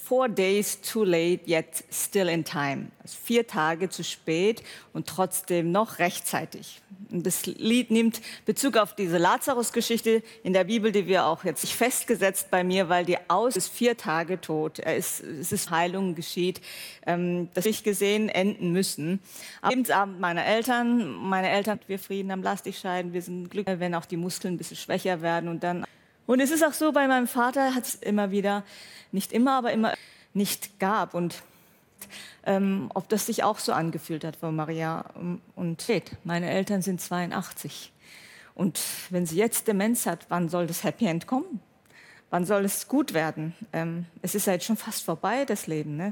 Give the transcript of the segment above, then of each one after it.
4 days too late, yet still in time. Also 4 Tage zu spät und trotzdem noch rechtzeitig. Und das Lied nimmt Bezug auf diese Lazarus-Geschichte in der Bibel, die wir auch jetzt nicht festgesetzt bei mir, weil die ist 4 Tage tot. Es ist Heilung geschieht, das ich gesehen enden müssen. Am Lebensabend meine Eltern, wir Frieden am Plastikscheiden, wir sind glücklich, wenn auch die Muskeln ein bisschen schwächer werden und es ist auch so, bei meinem Vater hat es immer wieder, nicht immer, aber immer nicht gab. Und ob das sich auch so angefühlt hat von Maria. Und meine Eltern sind 82. Und wenn sie jetzt Demenz hat, wann soll das Happy End kommen? Wann soll es gut werden? Es ist ja jetzt schon fast vorbei, das Leben. Ne?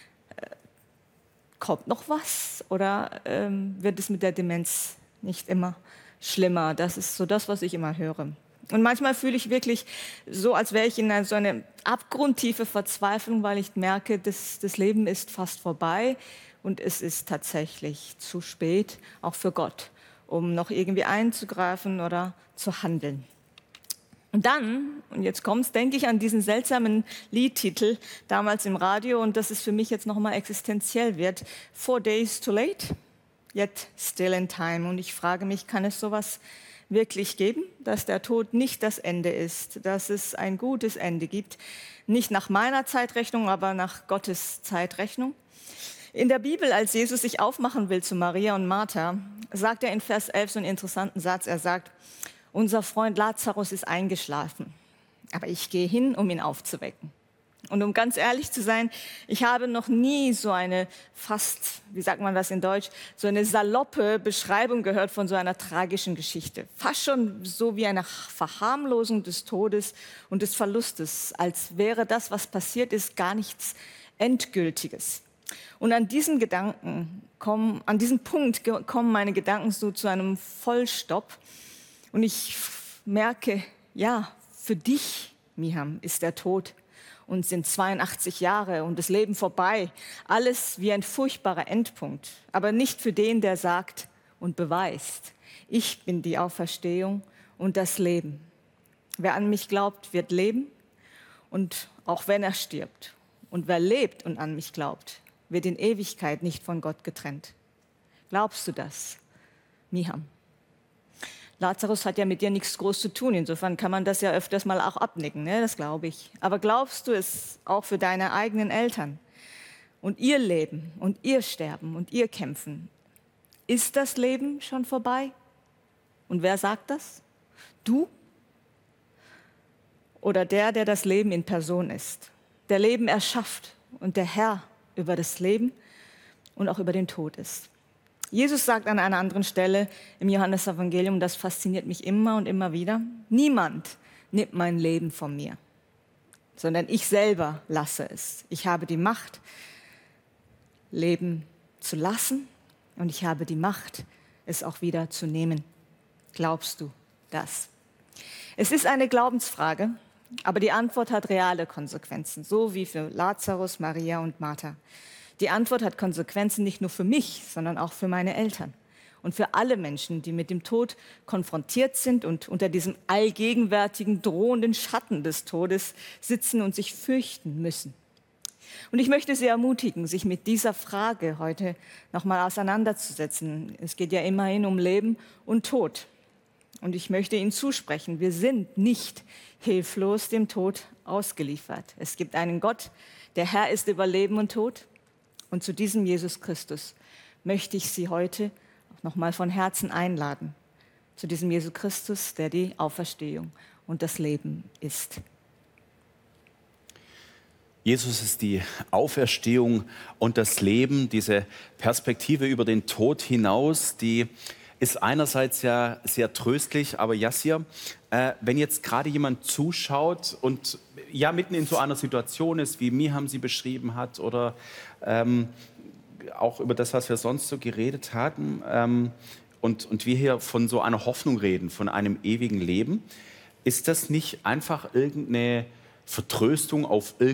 Kommt noch was? Oder wird es mit der Demenz nicht immer schlimmer? Das ist so das, was ich immer höre. Und manchmal fühle ich wirklich so, als wäre ich in so eine abgrundtiefe Verzweiflung, weil ich merke, das Leben ist fast vorbei und es ist tatsächlich zu spät, auch für Gott, um noch irgendwie einzugreifen oder zu handeln. Und dann, und jetzt kommt's, denke ich an diesen seltsamen Liedtitel damals im Radio und dass es für mich jetzt nochmal existenziell wird. 4 days too late, yet still in time. Und ich frage mich, kann es sowas wirklich geben, dass der Tod nicht das Ende ist, dass es ein gutes Ende gibt, nicht nach meiner Zeitrechnung, aber nach Gottes Zeitrechnung. In der Bibel, als Jesus sich aufmachen will zu Maria und Martha, sagt er in Vers 11 so einen interessanten Satz. Er sagt, unser Freund Lazarus ist eingeschlafen, aber ich gehe hin, um ihn aufzuwecken. Und um ganz ehrlich zu sein, ich habe noch nie so eine fast, wie sagt man das in Deutsch, so eine saloppe Beschreibung gehört von so einer tragischen Geschichte. Fast schon so wie eine Verharmlosung des Todes und des Verlustes, als wäre das, was passiert ist, gar nichts Endgültiges. Und an diesem Punkt kommen meine Gedanken so zu einem Vollstopp. Und ich merke, ja, für dich, Miham, ist der Tod und sind 82 Jahre und das Leben vorbei. Alles wie ein furchtbarer Endpunkt. Aber nicht für den, der sagt und beweist, ich bin die Auferstehung und das Leben. Wer an mich glaubt, wird leben und auch wenn er stirbt. Und wer lebt und an mich glaubt, wird in Ewigkeit nicht von Gott getrennt. Glaubst du das, Miham? Lazarus hat ja mit dir nichts groß zu tun, insofern kann man das ja öfters mal auch abnicken, ne? Das glaube ich. Aber glaubst du es auch für deine eigenen Eltern und ihr Leben und ihr Sterben und ihr Kämpfen? Ist das Leben schon vorbei? Und wer sagt das? Du? Oder der das Leben in Person ist, der Leben erschafft und der Herr über das Leben und auch über den Tod ist? Jesus sagt an einer anderen Stelle im Johannesevangelium, das fasziniert mich immer und immer wieder, niemand nimmt mein Leben von mir, sondern ich selber lasse es. Ich habe die Macht, Leben zu lassen und ich habe die Macht, es auch wieder zu nehmen. Glaubst du das? Es ist eine Glaubensfrage, aber die Antwort hat reale Konsequenzen, so wie für Lazarus, Maria und Martha. Die Antwort hat Konsequenzen nicht nur für mich, sondern auch für meine Eltern und für alle Menschen, die mit dem Tod konfrontiert sind und unter diesem allgegenwärtigen, drohenden Schatten des Todes sitzen und sich fürchten müssen. Und ich möchte Sie ermutigen, sich mit dieser Frage heute nochmal auseinanderzusetzen. Es geht ja immerhin um Leben und Tod. Und ich möchte Ihnen zusprechen, wir sind nicht hilflos dem Tod ausgeliefert. Es gibt einen Gott, der Herr ist über Leben und Tod. Und zu diesem Jesus Christus möchte ich Sie heute nochmal von Herzen einladen. Zu diesem Jesus Christus, der die Auferstehung und das Leben ist. Jesus ist die Auferstehung und das Leben, diese Perspektive über den Tod hinaus, die ist einerseits ja sehr tröstlich, aber Yassir, wenn jetzt gerade jemand zuschaut und ja mitten in so einer Situation ist, wie Miham sie beschrieben hat oder auch über das, was wir sonst so geredet hatten und wir hier von so einer Hoffnung reden, von einem ewigen Leben, ist das nicht einfach irgendeine Vertröstung auf